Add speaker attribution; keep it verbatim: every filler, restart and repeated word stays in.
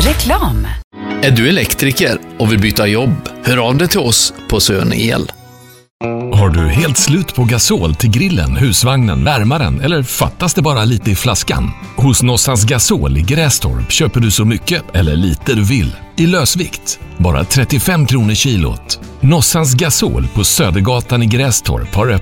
Speaker 1: Reklam.
Speaker 2: Är du elektriker och vill byta jobb? Hör av dig till oss på Sön El.
Speaker 3: Har du helt slut på gasol till grillen, husvagnen, värmaren eller fattas det bara lite i flaskan? Hos Nossans Gasol i Grästorp köper du så mycket eller lite du vill. I lösvikt. Bara trettiofem kronor kilot. Nossans Gasol på Södergatan i Grästorp har